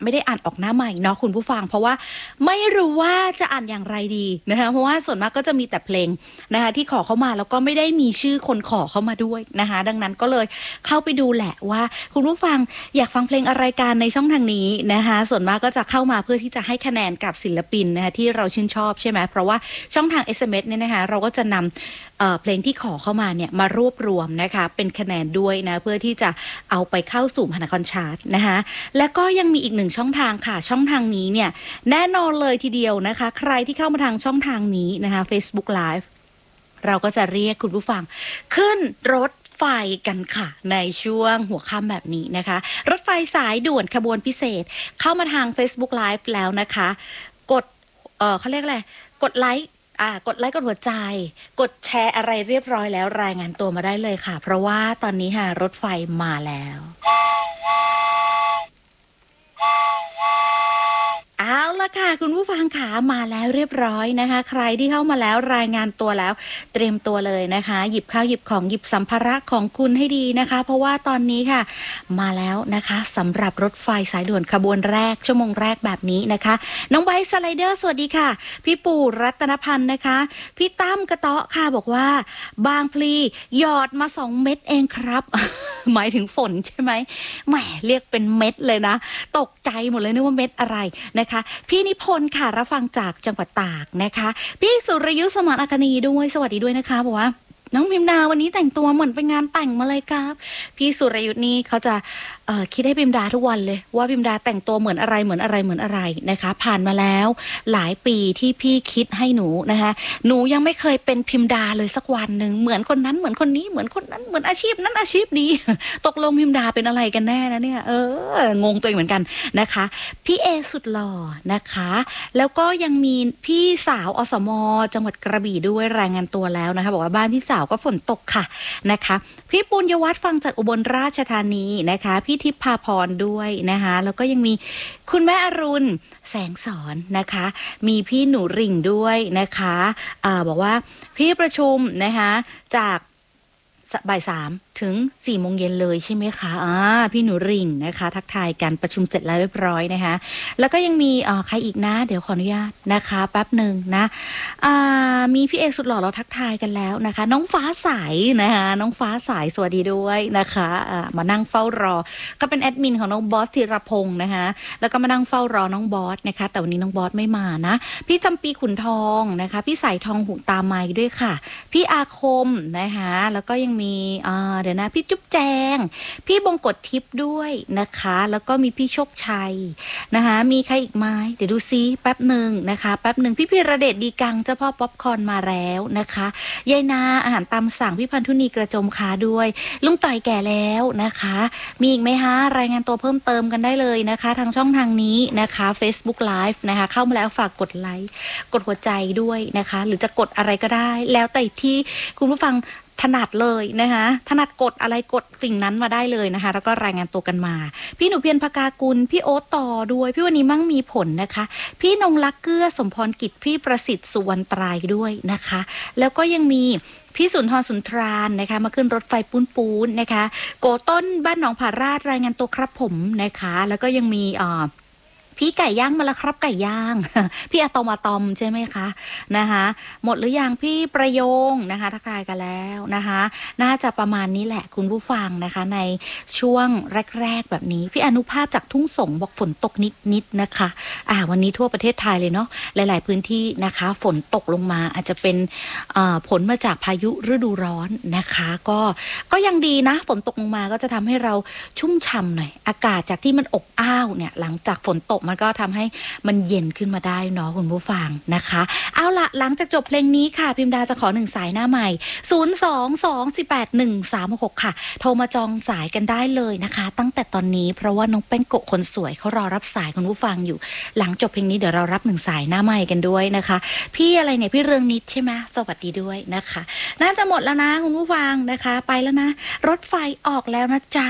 ไม่ได้อ่านออกหน้าใหม่เนาะคุณผู้ฟังเพราะว่าไม่รู้ว่าจะอ่านอย่างไรดีนะคะเพราะว่าส่วนมากก็จะมีแต่เพลงนะคะที่ขอเข้ามาแล้วก็ไม่ได้มีชื่อคนขอเข้ามาด้วยนะคะดังนั้นก็เลยเข้าไปดูแหละว่าคุณผู้ฟังอยากฟังเพลงอะไรกันในช่องทางนี้นะคะส่วนมากก็จะเข้ามาเพื่อที่จะให้คะแนนกับศิลปินนะคะที่เราชื่นชอบใช่ไหมเพราะว่าช่องทาง SMS เนี่ยนะคะเราก็จะนำเพลงที่ขอเข้ามาเนี่ยมารวบรวมนะคะเป็นคะแนนด้วยนะเพื่อที่จะเอาไปเข้าสู่Panacon Chartนะคะแล้วก็ยังมีอีกหนึ่งช่องทางค่ะช่องทางนี้เนี่ยแน่นอนเลยทีเดียวนะคะใครที่เข้ามาทางช่องทางนี้นะคะ Facebook Live เราก็จะเรียกคุณผู้ฟังขึ้นรถไฟกันค่ะในช่วงหัวค่ำแบบนี้นะคะรถไฟสายด่วนขบวนพิเศษเข้ามาทาง Facebook Live แล้วนะคะกดเขาเรียกอะไรกดไลค์กดไลค์กดหัวใจกดแชร์อะไรเรียบร้อยแล้วรายงานตัวมาได้เลยค่ะเพราะว่าตอนนี้ค่ะรถไฟมาแล้วเอาละค่ะคุณผู้ฟังขามาแล้วเรียบร้อยนะคะใครที่เข้ามาแล้วรายงานตัวแล้วเตรียมตัวเลยนะคะหยิบข้าวหยิบของหยิบสัมภาระของคุณให้ดีนะคะเพราะว่าตอนนี้ค่ะมาแล้วนะคะสำหรับรถไฟสายด่วนขบวนแรกชั่วโมงแรกแบบนี้นะคะน้องไบค์สไลเดอร์สวัสดีค่ะพี่ปู่รัตนพันธ์นะคะพี่ตั้มกระเตาะค่ะบอกว่าบางพลีหยอดมา2 เม็ดเองครับ หมายถึงฝนใช่ไหมแหมเรียกเป็นเม็ดเลยนะตกใจหมดเลยนึกว่าเม็ดอะไรนะคะพี่นิพนธ์ค่ะรับฟังจากจังหวัดตากนะคะพี่สุรยุทธสมรอัคนีด้วยสวัสดีด้วยนะคะบอกว่าน้องพิมดาวันนี้แต่งตัวเหมือนไปงานแต่งมาเลยครับพี่สุรยุทธนี่เขาจะคิดให้พิมดาทุกวันเลยว่าพิมดาแต่งตัวเหมือนอะไรเหมือนอะไรเหมือนอะไรนะคะผ่านมาแล้วหลายปีที่พี่คิดให้หนูนะคะหนูยังไม่เคยเป็นพิมดาเลยสักวันหนึ่งเหมือนคนนั้นเหมือนคนนี้เหมือนคนนั้นเหมือนอาชีพนั้นอาชีพนี้ ตกลงพิมดาเป็นอะไรกันแน่นะเนี่ยงงตัวเองเหมือนกันนะคะพี่เอสุดหล่อนะคะแล้วก็ยังมีพี่สาวอสมจังหวัดกระบี่ด้วยรายงานตัวแล้วนะคะบอกว่าบ้านพี่สาวก็ฝนตกค่ะนะคะพี่ปุญญวัฒน์ฟังจากอุบลราชธานีนะคะพี่ทิพย์ภาพรด้วยนะคะแล้วก็ยังมีคุณแม่อรุณแสงสอนนะคะมีพี่หนูริ่งด้วยนะคะบอกว่าพี่ประชุมนะคะจากบ่าย3 ถึง 4 โมงเย็นเลยใช่ไหมคะพี่หนูริ่งนะคะทักทายกันประชุมเสร็จแล้วเรียบร้อยนะคะแล้วก็ยังมีใครอีกนะเดี๋ยวขออนุญาตนะคะแป๊บหนึ่งนะมีพี่เอกสุดหล่อเราทักทายกันแล้วนะคะน้องฟ้าใสนะคะน้องฟ้าใสสวัสดีด้วยนะคะมานั่งเฝ้ารอก็เป็นแอดมินของน้องบอสธีรพงศ์นะคะแล้วก็มานั่งเฝ้ารอน้องบอสนะคะแต่วันนี้น้องบอสไม่มานะพี่จำปีขุนทองนะคะพี่สายทองหูตาไม้ด้วยค่ะพี่อาคมนะคะแล้วก็ยังมีเดี๋ยวนะพี่จุ๊บแจงพี่บงกฎทิพย์ด้วยนะคะแล้วก็มีพี่โชคชัยนะคะมีใครอีกไหมเดี๋ยวดูซิแป๊บหนึ่งนะคะแป๊บหนึ่งพี่พีระเดชดีกังเจ้าพ่อป๊อปคอร์นมาแล้วนะคะยายนาอาหารตามสั่งพี่พันธุนีกระจมค้าด้วยลุงต่อยแก่แล้วนะคะมีอีกไหมคะรายงานตัวเพิ่มเติมกันได้เลยนะคะทางช่องทางนี้นะคะ Facebook Live นะคะเข้ามาแล้วฝากกดไลค์กดหัวใจด้วยนะคะหรือจะกดอะไรก็ได้แล้วแต่ที่คุณผู้ฟังถนัดเลยนะคะถนัดกดอะไรกดสิ่งนั้นมาได้เลยนะคะแล้วก็รายงานตัวกันมาพี่หนูเพียรพกากุลพี่โอ๊ตต่อด้วยพี่วันนี้มั่งมีผลนะคะพี่นงลักษ์เกื้อสมพรกิจพี่ประสิทธิ์สุวรรณตรายด้วยนะคะแล้วก็ยังมีพี่สุนทรสุนทรานนะคะมาขึ้นรถไฟปูนนะคะโกต้นบ้านหนองผาราดรายงานตัวครับผมนะคะแล้วก็ยังมีพี่ไก่ย่างมาแล้วครับไก่ย่าง พี่อะตอมใช่ไหมคะนะคะหมดหรือยังพี่ประโยงนะคะทักทายกันแล้วนะคะน่าจะประมาณนี้แหละคุณผู้ฟังนะคะในช่วงแรกๆแบบนี้พี่อนุภาพจากทุ่งสงบอกฝนตกนิดๆนะคะวันนี้ทั่วประเทศไทยเลยเนาะหลายๆพื้นที่นะคะฝนตกลงมาอาจจะเป็นผลมาจากพายุฤดูร้อนนะคะก็ยังดีนะฝนตกลงมาก็จะทำให้เราชุ่มฉ่ำหน่อยอากาศจากที่มันอบอ้าวเนี่ยหลังจากฝนตกมันก็ทำให้มันเย็นขึ้นมาได้เนาะคุณผู้ฟังนะคะเอาละหลังจากจบเพลงนี้ค่ะพิมดาจะขอ1 สายหน้าใหม่022181366ค่ะโทรมาจองสายกันได้เลยนะคะตั้งแต่ตอนนี้เพราะว่าน้องแป้งโกะคนสวยเขารอรับสายคุณผู้ฟังอยู่หลังจบเพลงนี้เดี๋ยวเรารับ1 สายหน้าใหม่กันด้วยนะคะพี่อะไรเนี่ยพี่เรืองนิดใช่ไหมสวัสดีด้วยนะคะน่าจะหมดแล้วนะคุณผู้ฟังนะคะไปแล้วนะรถไฟออกแล้วนะจ๊ะ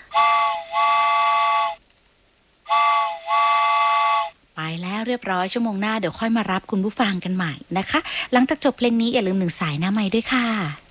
ไปแล้วเรียบร้อยชั่วโมงหน้าเดี๋ยวค่อยมารับคุณผู้ฟังกันใหม่นะคะหลังจากจบเพลงนี้อย่าลืม1 สายหน้าไมค์ด้วยค่ะ